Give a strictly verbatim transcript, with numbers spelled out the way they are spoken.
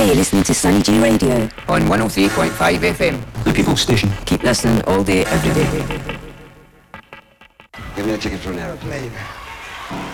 You're listening to Sunny G Radio on one oh three point five F M. The People's Station. Keep listening all day, every day. Give me a ticket for an aeroplane.